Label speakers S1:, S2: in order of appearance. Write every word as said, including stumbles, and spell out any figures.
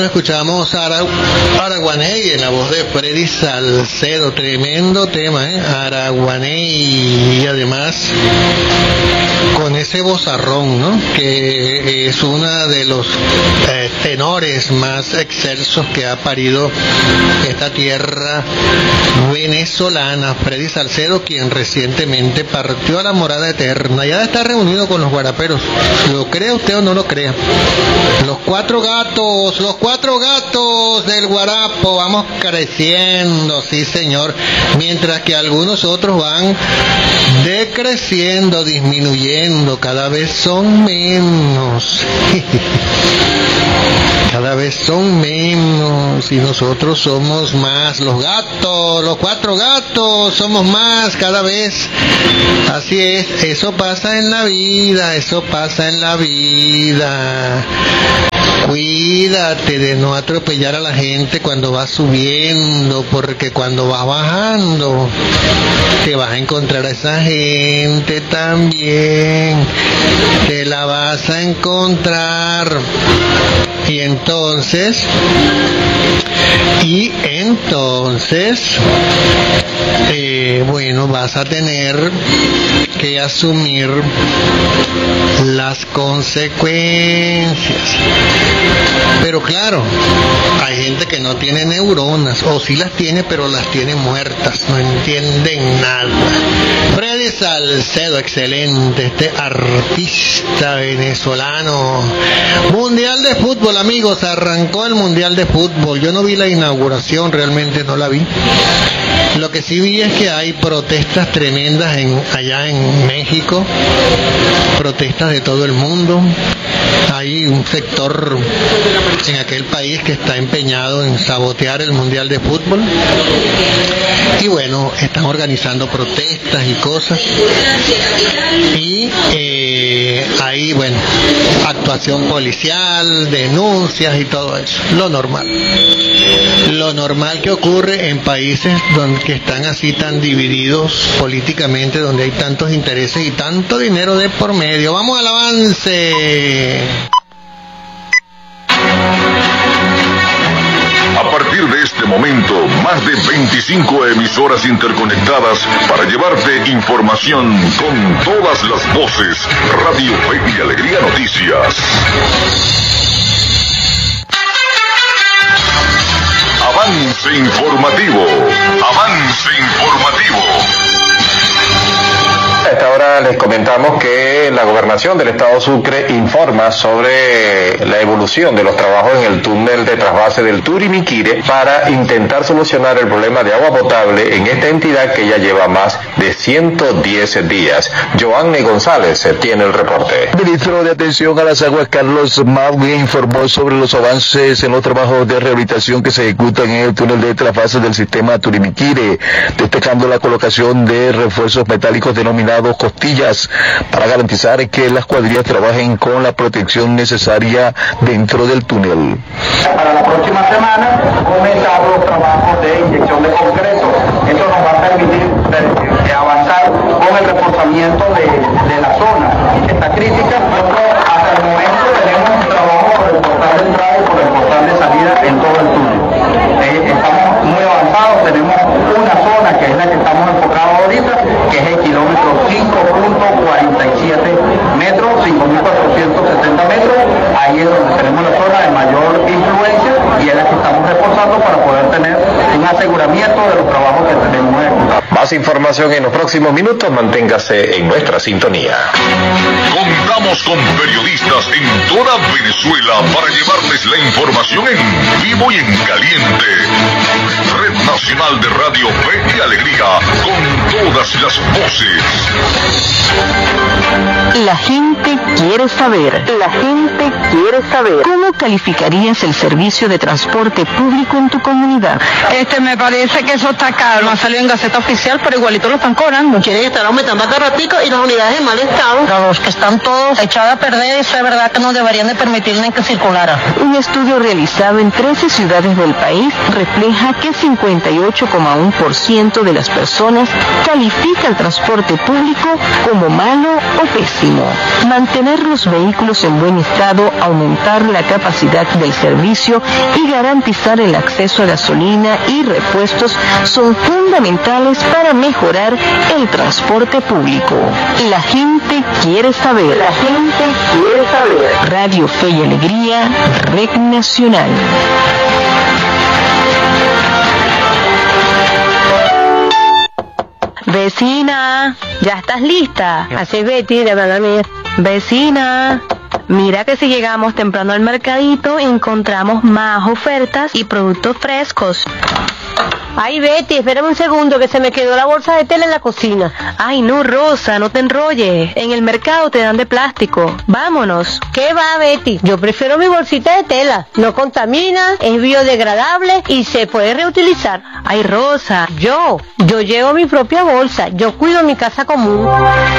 S1: escuchamos a Ara, Araguaney en la voz de Freddy Salcedo, tremendo tema, ¿eh? Araguaney, y además con ese vozarrón, ¿no? Que es uno de los eh, tenores más excelsos que ha parido esta tierra venezolana. Freddy Salcedo, quien recientemente partió a la morada eterna, ya está reunido con los guaraperos. ¿Lo cree usted o no lo crea? Los cuatro gatos, los cuatro gatos del Guarapo, vamos creciendo, sí señor, mientras que algunos otros van decreciendo, disminuyendo, cada vez son menos. Cada vez son menos y nosotros somos más. Los gatos, los cuatro gatos, somos más cada vez. Así es, eso pasa en la vida, eso pasa en la vida. Cuídate de no atropellar a la gente cuando vas subiendo, porque cuando vas bajando te vas a encontrar a esa gente también. Te la vas a encontrar. Y entonces, y entonces, eh, bueno, vas a tener que asumir las consecuencias. Pero claro, hay gente que no tiene neuronas, o sí las tiene, pero las tiene muertas, no entienden nada. Freddy Salcedo, excelente, este artista venezolano. Mundial de fútbol, amigos, arrancó el Mundial de fútbol. Yo no vi la inauguración, realmente no la vi. Lo que sí vi es que hay protestas tremendas en, allá en México, protestas de todo el mundo. Hay un sector en aquel país que está empeñado en sabotear el Mundial de fútbol. Y bueno, están organizando protestas y cosas. Y eh, ahí, bueno, actuación policial, denuncias y todo eso. Lo normal. Lo normal que ocurre en países donde que están así tan divididos políticamente, donde hay tantos intereses y tanto dinero de por medio. Vamos al avance.
S2: A partir de este momento, más de veinticinco emisoras interconectadas para llevarte información con todas las voces. Radio Fe y Alegría Noticias. Avance informativo. Avance informativo.
S3: A esta hora les comentamos que la Gobernación del Estado Sucre informa sobre la evolución de los trabajos en el túnel de trasvase del Turimiquire para intentar solucionar el problema de agua potable en esta entidad que ya lleva más de ciento diez días. Joanny González tiene el reporte.
S4: El ministro de Atención a las Aguas, Carlos Maui, informó sobre los avances en los trabajos de rehabilitación que se ejecutan en el túnel de trasvase del sistema Turimiquire, destacando la colocación de refuerzos metálicos denominados costillas para garantizar que las cuadrillas trabajen con la protección necesaria dentro del túnel.
S5: Para la próxima semana comenzar los trabajos de inyección de concreto. Eso nos va a permitir de avanzar con el reforzamiento de, de la zona que está crítica. Nosotros hasta el momento tenemos un trabajo por el portal de entrada y por el portal de salida en todo el túnel. Eh, estamos muy avanzados, tenemos una zona que es la que estamos enfocados ahorita, que es el kilómetro cinco punto cuarenta y siete metros, cinco mil cuatrocientos setenta metros. Ahí es donde tenemos la zona de mayor influencia y es la que estamos reforzando para poder tener un aseguramiento de los trabajos que tenemos ejecutados.
S3: Más información en los próximos minutos, manténgase en nuestra sintonía.
S2: Contamos con periodistas en toda Venezuela para llevarles la información en vivo y en caliente. Red Nacional de Radio Fe y Alegría, con todas las voces.
S6: La gente quiere saber. La gente quiere saber. ¿Cómo calificarías el servicio de transporte público en tu comunidad?
S7: Este, me parece que eso está caro. No ha salido en Gaceta Oficial, pero igualito lo están cobrando.
S8: Quieren estar aumentando cada ratico y las unidades en mal estado.
S7: Los que están todos echados a perder, eso es verdad que no deberían de permitirle que circulara.
S6: Un estudio realizado en trece ciudades del país refleja que cincuenta y ocho coma uno por ciento de las personas califica el transporte público como malo o pésimo. Mantener los vehículos en buen estado aumentar la capacidad del servicio y garantizar el acceso a gasolina y repuestos son fundamentales para mejorar el transporte público. La gente quiere saber. La gente quiere saber. Radio Fe y Alegría, Red Nacional.
S9: Vecina, ¿ya estás lista? Así es, Betty, de verdad mía. Vecina, mira que si llegamos temprano al mercadito encontramos más ofertas y productos frescos.
S8: Ay, Betty, espérame un segundo que se me quedó la bolsa de tela en la cocina.
S9: Ay, no, Rosa, no te enrolles. En el mercado te dan de plástico. Vámonos.
S8: ¿Qué va, Betty? Yo prefiero mi bolsita de tela. No contamina, es biodegradable y se puede reutilizar.
S9: Ay, Rosa.
S8: Yo, yo llevo mi propia bolsa. Yo cuido mi casa común.